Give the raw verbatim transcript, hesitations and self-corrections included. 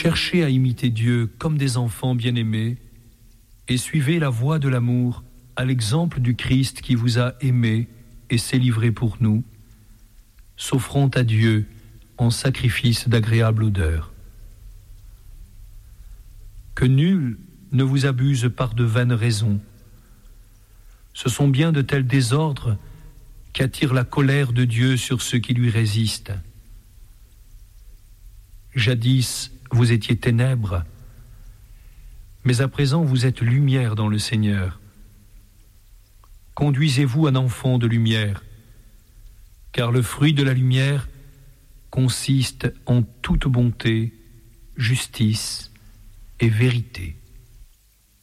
Cherchez à imiter Dieu comme des enfants bien-aimés et suivez la voie de l'amour à l'exemple du Christ qui vous a aimés et s'est livré pour nous, s'offrant à Dieu en sacrifice d'agréable odeur. Que nul ne vous abuse par de vaines raisons. Ce sont bien de tels désordres qu'attire la colère de Dieu sur ceux qui lui résistent. Jadis, vous étiez ténèbres, mais à présent vous êtes lumière dans le Seigneur. Conduisez-vous un enfant de lumière, car le fruit de la lumière consiste en toute bonté, justice et vérité.